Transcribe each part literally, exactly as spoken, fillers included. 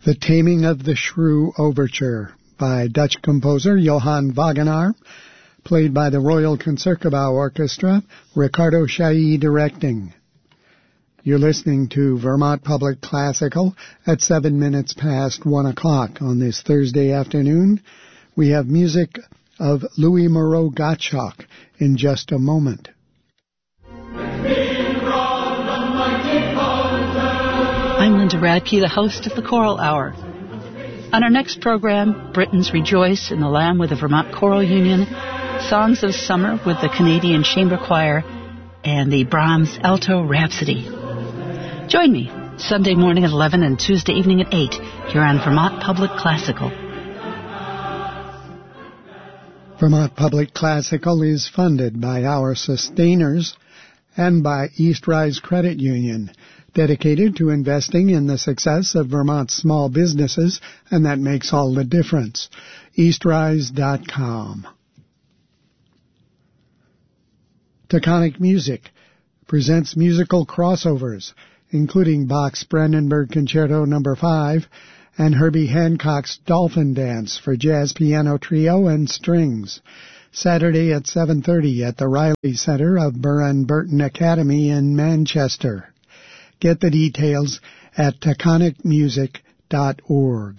The Taming of the Shrew Overture by Dutch composer Johann Wagenaar, played by the Royal Concertgebouw Orchestra, Ricardo Chailly directing. You're listening to Vermont Public Classical at seven minutes past one o'clock on this Thursday afternoon. We have music of Louis Moreau Gottschalk in just a moment. I'm Linda Radke, the host of the Choral Hour. On our next program, Britons Rejoice in the Lamb with the Vermont Choral Union, Songs of Summer with the Canadian Chamber Choir, and the Brahms Alto Rhapsody. Join me Sunday morning at eleven and Tuesday evening at eight here on Vermont Public Classical. Vermont Public Classical is funded by our sustainers and by East Rise Credit Union, dedicated to investing in the success of Vermont's small businesses, and that makes all the difference. east rise dot com. Taconic Music presents musical crossovers, including Bach's Brandenburg Concerto number five and Herbie Hancock's Dolphin Dance for jazz piano trio and strings, Saturday at seven thirty at the Riley Center of Burr and Burton Academy in Manchester. Get the details at taconic music dot org.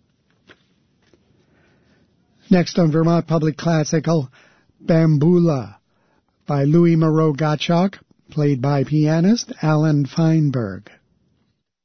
Next on Vermont Public Classical, Bambula by Louis Moreau Gottschalk, played by pianist Alan Feinberg.